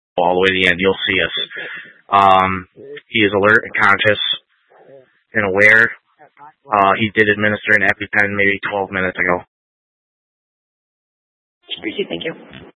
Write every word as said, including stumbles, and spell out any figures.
all the way to the end. You'll see us. Um, he is alert and conscious and aware. Uh, he did administer an EpiPen maybe twelve minutes ago. Appreciate it. Thank you.